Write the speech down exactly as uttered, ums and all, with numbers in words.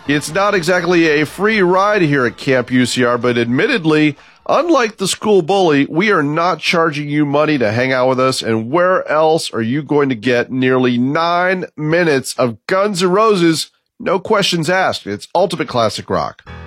It's not exactly a free ride here at Camp U C R, but admittedly, unlike the school bully, we are not charging you money to hang out with us. And where else are you going to get nearly nine minutes of Guns N' Roses? No questions asked. It's ultimate classic rock.